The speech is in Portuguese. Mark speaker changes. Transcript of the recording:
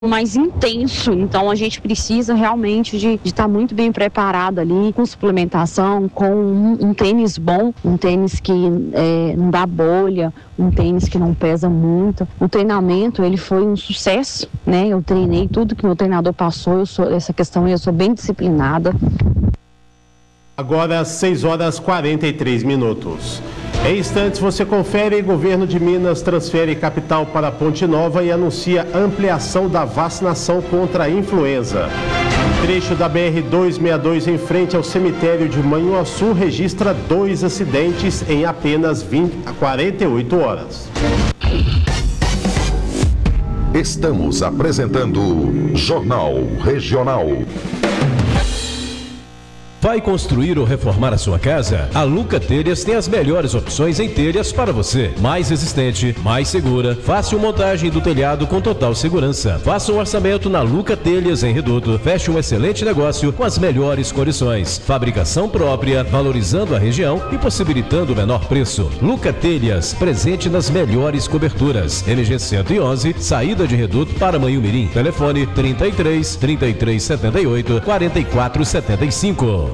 Speaker 1: mais intenso, então a gente precisa realmente de estar muito bem preparado ali, com suplementação, com um tênis bom, um tênis que não dá bolha, um tênis que não pesa muito. O treinamento, ele foi um sucesso, né? Eu treinei tudo que meu treinador passou, eu sou bem disciplinada.
Speaker 2: Agora 6h43. Em instantes você confere: Governo de Minas transfere capital para Ponte Nova e anuncia ampliação da vacinação contra a influenza. Trecho da BR-262 em frente ao cemitério de Manhuaçu registra 2 acidentes em apenas 48 horas.
Speaker 3: Estamos apresentando Jornal Regional.
Speaker 4: Vai construir ou reformar a sua casa? A Luca Telhas tem as melhores opções em telhas para você. Mais resistente, mais segura, fácil montagem do telhado com total segurança. Faça um orçamento na Luca Telhas em Reduto. Feche um excelente negócio com as melhores condições. Fabricação própria, valorizando a região e possibilitando o menor preço. Luca Telhas, presente nas melhores coberturas. MG 111, saída de Reduto para Manhumirim. Telefone 33 3378 4475.